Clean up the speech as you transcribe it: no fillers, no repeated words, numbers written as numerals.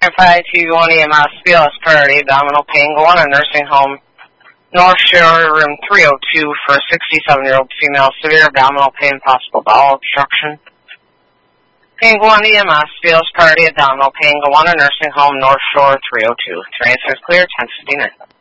Verify TV1 EMS, BLS priority, abdominal pain, go on a nursing home, North Shore, room 302 for a 67-year-old female, severe abdominal pain, possible bowel obstruction. Pain, go on EMS, BLS priority, abdominal pain, go on a nursing home, North Shore, 302. Transfer is clear, 10:59.